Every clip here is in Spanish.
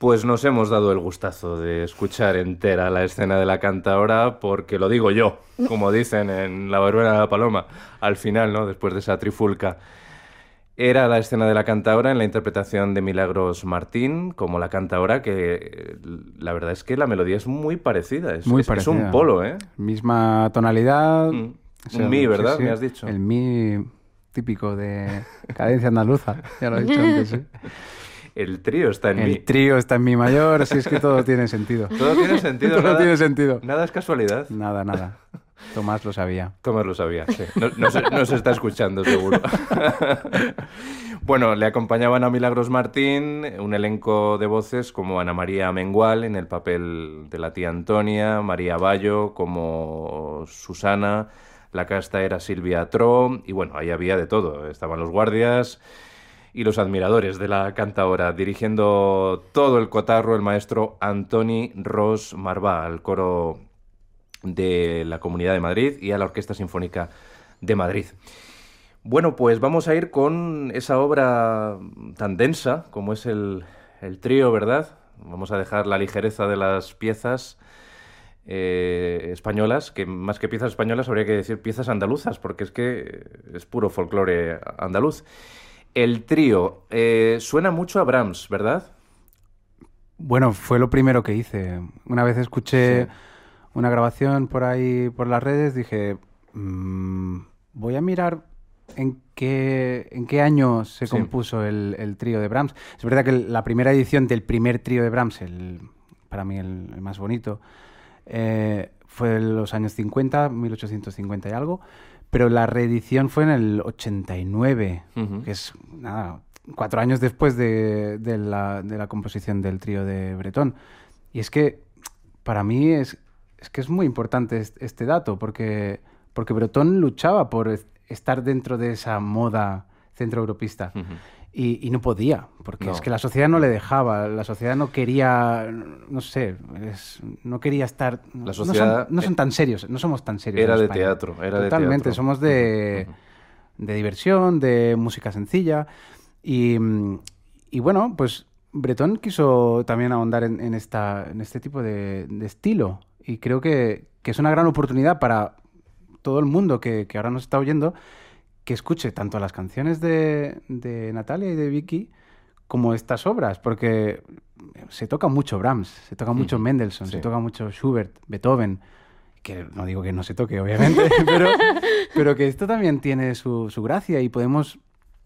Pues nos hemos dado el gustazo de escuchar entera la escena de la cantaora, porque lo digo yo, como dicen en La Barbera de la Paloma, al final, ¿no? Después de esa trifulca. Era la escena de la cantaora en la interpretación de Milagros Martín, como la cantaora, que la verdad es que la melodía es muy parecida. Muy parecida. Es un polo, ¿eh? Misma tonalidad. Un mi, ¿verdad? Sí. Me has dicho. El mi típico de cadencia andaluza, ya lo he dicho antes, ¿sí? El trío está en mi. El trío está en mi mayor, así es que todo tiene sentido. Todo tiene sentido. Todo tiene sentido. Nada es casualidad. Nada. Tomás lo sabía. Tomás lo sabía, sí. No se está escuchando, seguro. Bueno, le acompañaban a Milagros Martín un elenco de voces como Ana María Mengual en el papel de la tía Antonia, María Bayo como Susana, la casta era Silvia Tro, y bueno, ahí había de todo. Estaban los guardias y los admiradores de la cantaora, dirigiendo todo el cotarro el maestro Antoni Ros Marbà, al coro de la Comunidad de Madrid y a la Orquesta Sinfónica de Madrid. Bueno, pues vamos a ir con esa obra tan densa como es el trío, ¿verdad? Vamos a dejar la ligereza de las piezas españolas, que más que piezas españolas habría que decir piezas andaluzas, porque es que es puro folclore andaluz. El trío suena mucho a Brahms, ¿verdad? Bueno, fue lo primero que hice. Una vez escuché una grabación por ahí, por las redes, dije, voy a mirar en qué año se compuso el trío de Brahms. Es verdad que la primera edición del primer trío de Brahms, para mí el más bonito, fue en los años 50, 1850 y algo, pero la reedición fue en el 89, que es, 4 años después de la composición del trío de Breton. Y es que, para mí, es que es muy importante este dato, porque Breton luchaba por estar dentro de esa moda centroeuropista y no podía, porque es que la sociedad no le dejaba, la sociedad no quería, no sé, no quería estar... La sociedad... No son tan serios, no somos tan serios. Era en de España. teatro, era Totalmente, de teatro. Somos de diversión, de música sencilla y bueno, pues Breton quiso también ahondar en este tipo de estilo. Y creo que es una gran oportunidad para todo el mundo que ahora nos está oyendo, que escuche tanto las canciones de Natalia y de Vicky como estas obras, porque se toca mucho Brahms, se toca mucho Mendelssohn, se toca mucho Schubert, Beethoven, que no digo que no se toque, obviamente, pero que esto también tiene su gracia y podemos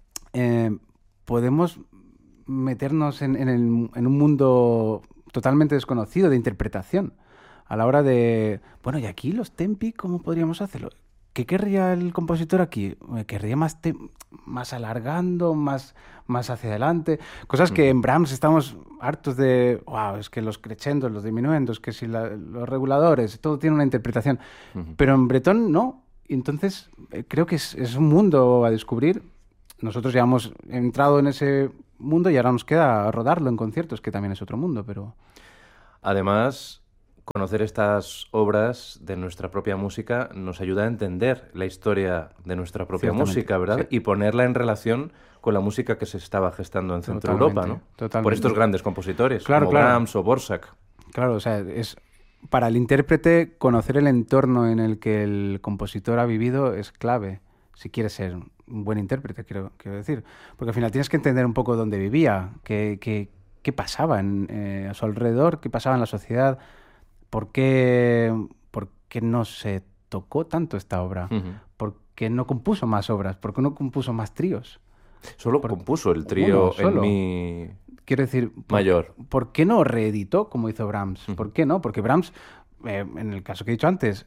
meternos en un mundo totalmente desconocido de interpretación. A la hora de, bueno, ¿y aquí los tempi cómo podríamos hacerlo? ¿Qué querría el compositor aquí? ¿Querría más alargando, más hacia adelante? Cosas que en Brahms estamos hartos de, wow, es que los crescendos, los diminuendos, que si los reguladores, todo tiene una interpretación. Pero en Breton no. Y entonces creo que es un mundo a descubrir. Nosotros ya hemos entrado en ese mundo y ahora nos queda rodarlo en conciertos, que también es otro mundo, pero... Además, conocer estas obras de nuestra propia música nos ayuda a entender la historia de nuestra propia música, ¿verdad? Sí. Y ponerla en relación con la música que se estaba gestando en Centro Europa, ¿no? Totalmente. Por estos grandes compositores, Claro, como Brahms o Borsak. Claro, o sea, es para el intérprete conocer el entorno en el que el compositor ha vivido es clave, si quieres ser un buen intérprete, quiero decir. Porque al final tienes que entender un poco dónde vivía, qué pasaba a su alrededor, qué pasaba en la sociedad. ¿Por qué no se tocó tanto esta obra? ¿Por qué no compuso más obras? ¿Por qué no compuso más tríos? Solo compuso el trío en mi... Quiero decir, mayor. ¿Por qué no reeditó como hizo Brahms? ¿Por qué no? Porque Brahms, en el caso que he dicho antes,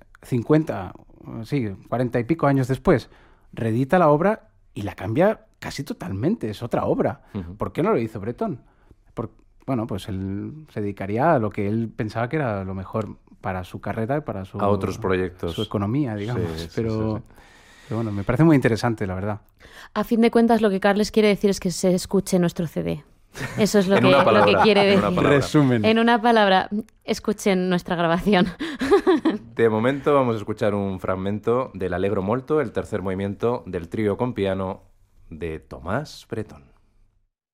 40 y pico años después, reedita la obra y la cambia casi totalmente. Es otra obra. ¿Por qué no lo hizo Breton? Bueno, pues él se dedicaría a lo que él pensaba que era lo mejor para su carrera y para a otros proyectos. Su economía, digamos. Sí, pero bueno, me parece muy interesante, la verdad. A fin de cuentas, lo que Carles quiere decir es que se escuche nuestro CD. Eso es lo que quiere decir. Resumen. En una palabra, escuchen nuestra grabación. De momento vamos a escuchar un fragmento del Allegro molto, el tercer movimiento del trío con piano de Tomás Breton.